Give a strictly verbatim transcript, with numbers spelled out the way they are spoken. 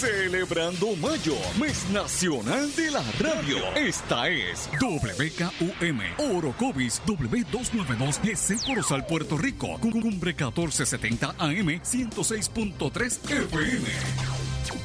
Celebrando Mayo, mes nacional de la radio. Esta es W K U M, Orocovis W doscientos noventa y dos, G C Corozal, Puerto Rico. Cumbre catorce setenta A M, ciento seis punto tres F M.